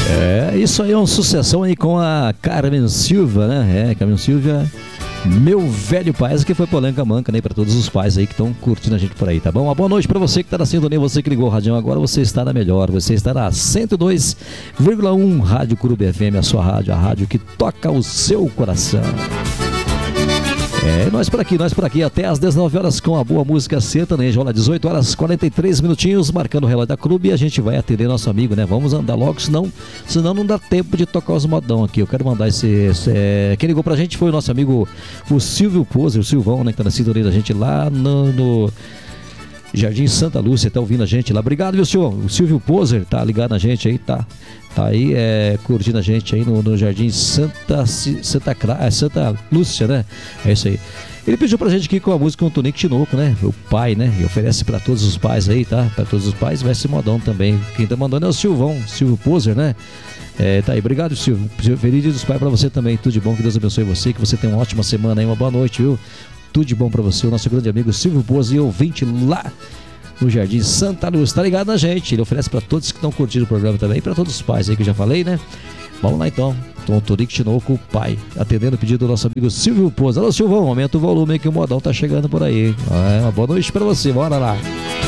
É, isso aí é uma sucessão aí com a Carmen Silva, né? Carmen Silva, meu velho pai, essa que foi polêmica manca, né? Pra todos os pais aí que estão curtindo a gente por aí, tá bom? Uma boa noite pra você que tá na sintonia, você que ligou o radião agora, você está na melhor, você está na 102,1 Rádio Clube FM, a sua rádio, a rádio que toca o seu coração. Nós por aqui, até às 19 horas com a boa música sertaneja. Olha, 18 horas 43 minutinhos, marcando o relógio da Clube, e a gente vai atender nosso amigo, né? Vamos andar logo, senão não dá tempo de tocar os modão aqui. Eu quero mandar quem ligou pra gente foi o nosso amigo, o Silvio Poser, o Silvão, né? Que tá na sintonia da gente lá no Jardim Santa Lúcia, tá ouvindo a gente lá. Obrigado, viu, senhor? O Silvio Poser tá ligado na gente aí, tá aí curtindo a gente aí no Jardim Santa Lúcia, né? É isso aí. Ele pediu pra gente aqui com a música com o Tonico Tinoco, né? O pai, né? E oferece pra todos os pais aí, tá? Pra todos os pais, vai ser modão também. Quem tá mandando é o Silvio Poser, né? Tá aí, obrigado, Silvio. Feliz dia dos pais pra você também. Tudo de bom, que Deus abençoe você, que você tenha uma ótima semana aí, uma boa noite, viu? Tudo de bom pra você, o nosso grande amigo Silvio Poser, ouvinte lá no Jardim Santa Lúcia, tá ligado na gente? Ele oferece pra todos que estão curtindo o programa também, pra todos os pais aí que eu já falei, né? Vamos lá então, Tom Tonico Tinoco, o pai, atendendo o pedido do nosso amigo Silvio Poser. Alô, Silvão, aumenta o volume aí que o modão tá chegando por aí. Uma boa noite pra você, bora lá.